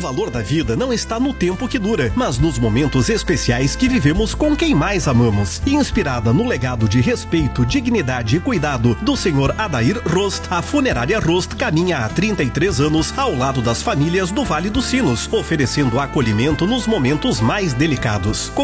valor da vida não está no tempo que dura, mas nos momentos especiais que vivemos com quem mais amamos. Inspirada no legado de respeito, dignidade e cuidado do Sr. Adair Rost, a Funerária Rost caminha há 33 anos ao lado das famílias do Vale dos Sinos, oferecendo acolhimento nos momentos mais delicados.